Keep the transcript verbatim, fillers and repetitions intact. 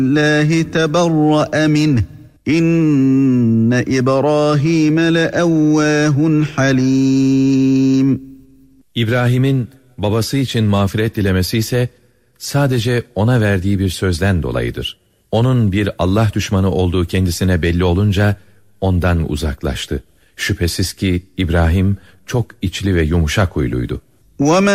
اللّٰهِ تَبَرَّأَ مِنْهُ İnne İbrahim le'evvâhun halîm. İbrahim'in babası için mağfiret dilemesi ise sadece ona verdiği bir sözden dolayıdır. Onun bir Allah düşmanı olduğu kendisine belli olunca ondan uzaklaştı. Şüphesiz ki İbrahim çok içli ve yumuşak huyluydu.